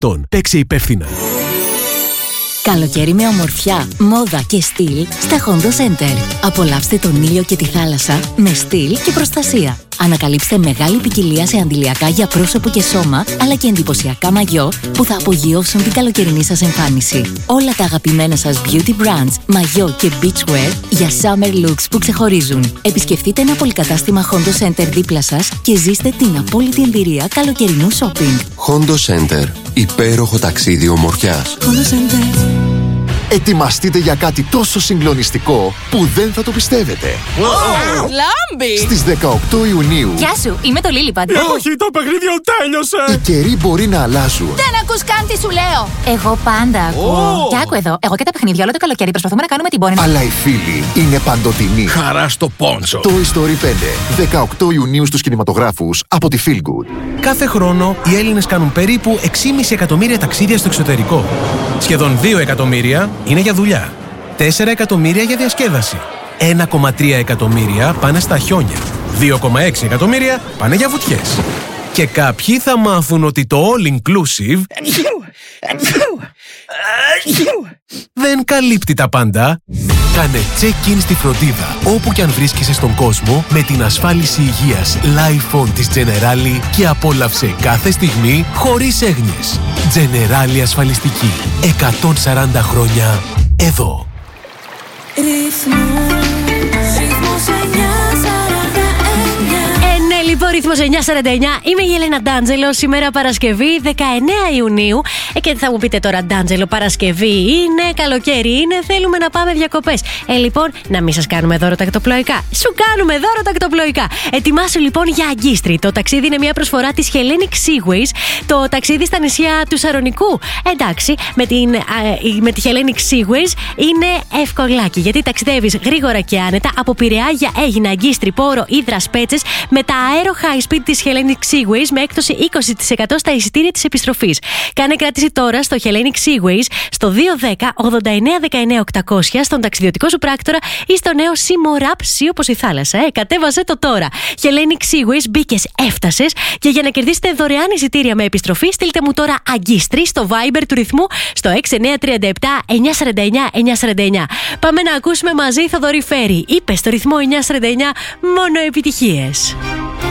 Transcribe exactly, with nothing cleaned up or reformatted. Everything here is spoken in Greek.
ετών. Παίξε υπεύθυνα. Καλοκαίρι με ομορφιά, μόδα και στυλ στα Hondo Center. Απολαύστε τον ήλιο και τη θάλασσα με στυλ και προστασία. Ανακαλύψτε μεγάλη ποικιλία σε αντιλιακά για πρόσωπο και σώμα, αλλά και εντυπωσιακά μαγιό που θα απογειώσουν την καλοκαιρινή σας εμφάνιση. Όλα τα αγαπημένα σας beauty brands, μαγιό και beachwear για summer looks που ξεχωρίζουν. Επισκεφτείτε ένα πολυκατάστημα Hondo Center δίπλα σας και ζήστε την απόλυτη εμπειρία καλοκαιρινού shopping. Hondo Center. Υπέροχο ταξίδι ομορφιάς. Hondo Center. Ετοιμαστείτε για κάτι τόσο συγκλονιστικό που δεν θα το πιστεύετε. Wow. Λάμπη! Στις δεκαοκτώ Ιουνίου. Γεια σου, είμαι το Lillipad. Όχι, το παιχνίδι τέλειωσε! Οι καιροί μπορεί να αλλάζουν. Δεν ακούς καν τι σου λέω! Εγώ πάντα ακούω. Και άκου εδώ, εγώ και τα παιχνίδια όλο το καλοκαίρι προσπαθούμε να κάνουμε την πόρνη. Αλλά οι φίλοι είναι παντοτινοί. Χαρά στο πόντσο. Toy Story πέντε. δεκαοκτώ Ιουνίου στους κινηματογράφους από τη Feel Good. Κάθε χρόνο οι Έλληνες κάνουν περίπου έξι κόμμα πέντε εκατομμύρια ταξίδια στο εξωτερικό. Σχεδόν δύο εκατομμύρια είναι για δουλειά. τέσσερα εκατομμύρια για διασκέδαση. ένα κόμμα τρία εκατομμύρια πάνε στα χιόνια. δύο κόμμα έξι εκατομμύρια πάνε για βουτιές. Και κάποιοι θα μάθουν ότι το all inclusive δεν καλύπτει τα πάντα. Κάνε check-in στη φροντίδα όπου κι αν βρίσκεσαι στον κόσμο με την ασφάλιση υγείας LifeOn της Generali και απόλαυσε κάθε στιγμή χωρίς έγνοιες. Generali ασφαλιστική. εκατόν σαράντα χρόνια εδώ. Λοιπόν, ρυθμός εννιά σαράντα εννιά. Είμαι η Έλενα Ντάντζελο. Σήμερα Παρασκευή δεκαεννέα Ιουνίου. Ε, και θα μου πείτε τώρα, Ντάντζελο, Παρασκευή είναι, καλοκαίρι είναι, θέλουμε να πάμε διακοπές. Ε, λοιπόν, να μην σας κάνουμε δώρο τακτοπλοϊκά. Σου κάνουμε δώρο τακτοπλοϊκά. Ετοιμάσου λοιπόν για Αγκίστρι. Το ταξίδι είναι μια προσφορά της Hellenic Seaways. Το ταξίδι στα νησιά του Σαρονικού. Εντάξει, με, την, α, με τη Hellenic Seaways είναι ευκολάκι. Γιατί ταξιδεύεις γρήγορα και άνετα από Πειραιά για Αίγινα, Αγκίστρι, Πόρο, Ύδρας, Πέτσες με τα αέρο high speed της Hellenic Seaways με έκπτωση είκοσι τοις εκατό στα εισιτήρια της επιστροφής. Κάνε κράτηση τώρα στο Hellenic Seaways στο δύο ένα μηδέν ογδόντα εννέα δεκαεννέα οκτακόσια στον ταξιδιωτικό σου πράκτορα ή στο νέο Simorap Sea όπως η θάλασσα. Ε, κατέβασε το τώρα. Hellenic Seaways, μπήκες, έφτασες. Και για να κερδίσετε δωρεάν εισιτήρια με επιστροφή, στείλτε μου τώρα Αγκίστρι στο Viber του ρυθμού στο έξι εννιά τρία επτά εννιά σαράντα εννιά εννιά σαράντα εννιά. Πάμε να ακούσουμε μαζί Θοδωρή Φέρη. Είπε στο ρυθμό εννιά σαράντα εννιά μόνο επιτυχίες.